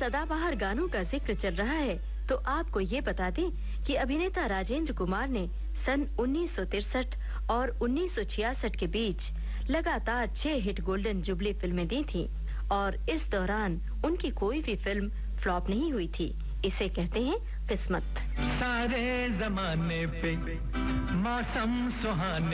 सदाबहार गानों का जिक्र चल रहा है तो आपको ये बता दें कि अभिनेता राजेंद्र कुमार ने सन 1963 और 1966 के बीच लगातार 6 हिट गोल्डन जुबली फिल्में दी थीं और इस दौरान उनकी कोई भी फिल्म फ्लॉप नहीं हुई थी। इसे कहते हैं किस्मत। सारे जमाने पे मौसम सुहाने।